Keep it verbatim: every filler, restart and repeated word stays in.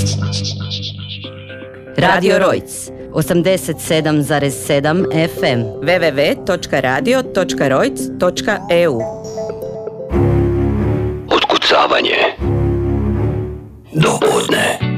Radio Rojc, osamdeset sedam zarez sedam F M, w w w točka radio točka rojc točka e u. Otkucavanje do podne.